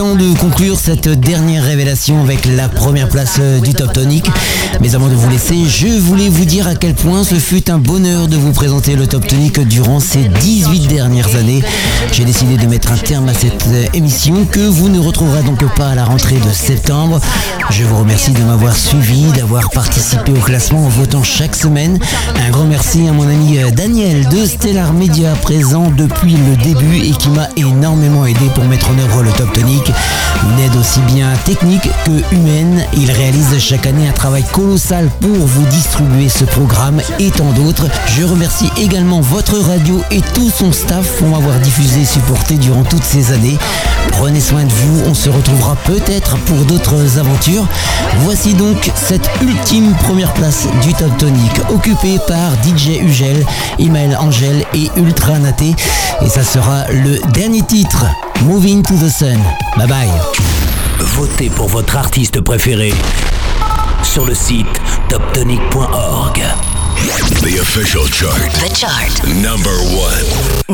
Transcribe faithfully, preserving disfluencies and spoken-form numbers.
temps de conclure cette dernière révélation avec la première place du Top Tonic. Mais avant de vous laisser, je voulais vous dire à quel point ce fut un bonheur de vous présenter le Top Tonic durant ces dix-huit dernières années. J'ai décidé de mettre un terme à cette émission que vous ne retrouverez donc pas à la rentrée de septembre. Je vous remercie de m'avoir suivi, d'avoir participé au classement en votant chaque semaine. Un grand merci à mon ami Daniel de Stellar Media, présent depuis le début et qui m'a énormément aidé pour mettre en œuvre le Top Tonic. Une aide aussi bien technique que humaine. Il réalise chaque année un travail colossal pour vous distribuer ce programme et tant d'autres. Je remercie également votre radio et tout son staff pour m'avoir diffusé et supporté durant toutes ces années. Prenez soin de vous, on se retrouvera peut-être pour d'autres aventures. Voici donc cette ultime première place du Top Tonic, occupée par D J Ugel, Email Angel et Ultra Naté. Et ça sera le dernier titre, Moving to the Sun. Bye bye. Votez pour votre artiste préféré sur le site top tonic point org. The official chart. The chart. Number one.